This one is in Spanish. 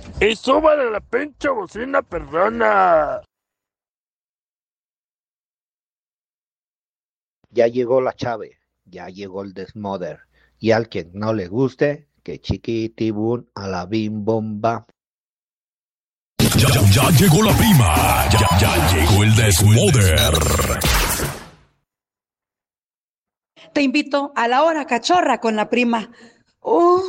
¡Y súbale la pinche bocina, perdona! Ya llegó la chave, ya llegó el desmoder. Y al quien no le guste, que chiquitibun a la bim bomba. Ya llegó la prima, ya llegó el desmoder. Te invito a la hora cachorra con la prima.